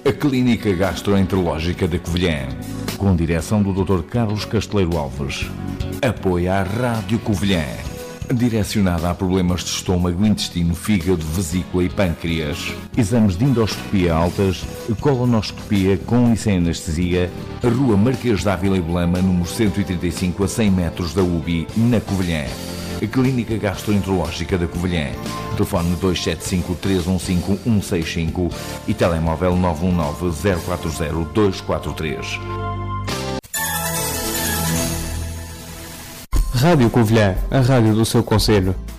A Clínica Gastroenterológica da Covilhã, com direção do Dr. Carlos Casteleiro Alves. Apoia a Rádio Covilhã, direcionada a problemas de estômago, intestino, fígado, vesícula e pâncreas. Exames de endoscopia altas, colonoscopia com e sem anestesia. Rua Marquês de Ávila e Belema, número 135, a 100 metros da UBI, na Covilhã. A Clínica Gastroenterológica da Covilhã. Telefone 275-315-165 e telemóvel 919-040-243. Rádio Covilhã, a rádio do seu concelho.